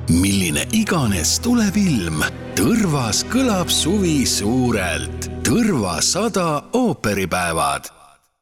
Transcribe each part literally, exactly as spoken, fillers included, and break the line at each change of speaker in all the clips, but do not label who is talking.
milline iganes tuleb ilm, Tõrvas kõlab suvi suurelt. Tõrva sada ooperipäevad.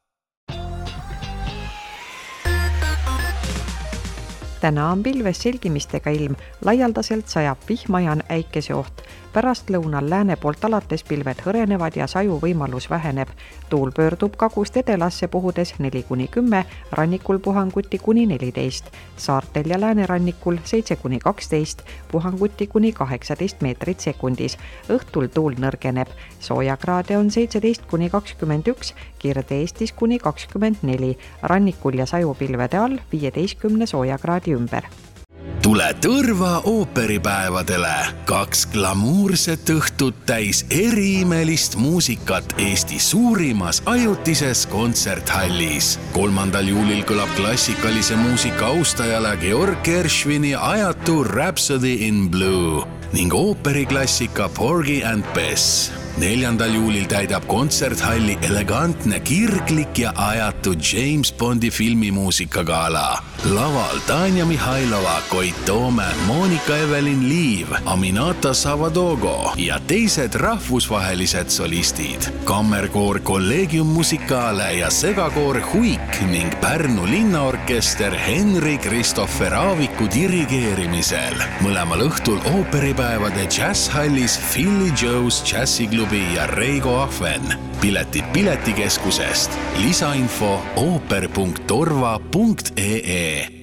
Täna on pilves selgimistega ilm, laialdaselt sajab vihmajan äikeseoht. Pärast lõunal lääne poolt alates pilved hõrenevad ja saju võimalus väheneb. Tuul pöördub kagust edelasse puhudes neli kuni kümme, rannikul puhanguti kuni neliteist. Saartel ja läänerannikul seitse kuni kaksteist, puhanguti kuni kaheksateist meetrit sekundis. Õhtul tuul nõrgeneb. Soojakraade on seitseteist kuni kakskümmend üks, Kirde-Eestis kuni kakskümmend neli, rannikul ja sajupilvede all viieteistkümne soojakraadi ümber.
Tule Tõrva ooperipäevadele. Kaks glamuurset õhtut täis eriimelist muusikat Eesti suurimas ajutises kontserthallis. kolmandal juulil kõlab klassikalise muusika austajale Georg Gershwini ajatu Rhapsody in Blue ning ooperiklassika Porgy and Bess. neljandal juulil täidab kontserthalli elegantne, kirglik ja ajatu James Bondi filmimuusikagala. Laval Tanja Mihhailova, Koit Toome, Monika Evelin Liiv, Aminata Savadogo ja teised rahvusvahelised solistid. Kammerkoor Collegium Musicale ja segakoor Huik ning Pärnu linnaorkester Henri Kristoffer Aaviku dirigeerimisel. Mõlemal õhtul ooperipäevade jazzhallis Philly Joe's Jazziklubi ja Reigo Ahven. Piletid Piletikeskusest. Lisainfo ooper punkt torva punkt ee